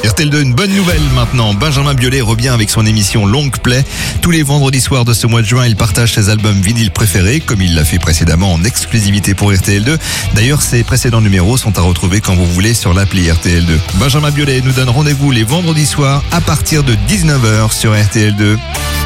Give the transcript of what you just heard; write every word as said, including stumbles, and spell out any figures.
R T L deux, une bonne nouvelle maintenant. Benjamin Biolay revient avec son émission Long Play. Tous les vendredis soirs de ce mois de juin, il partage ses albums vinyles préférés, comme il l'a fait précédemment en exclusivité pour R T L deux. D'ailleurs, ses précédents numéros sont à retrouver quand vous voulez sur l'appli R T L deux. Benjamin Biolay nous donne rendez-vous les vendredis soirs à partir de dix-neuf heures sur R T L deux.